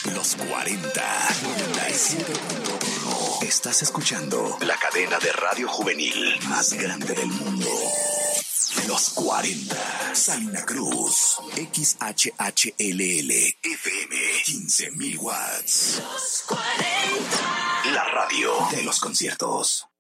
Los 40, 97.1. Estás escuchando la cadena de radio juvenil más grande del mundo. Los 40, Salina Cruz, XHHLL, FM, 15,000 watts. Los 40. La radio de los conciertos.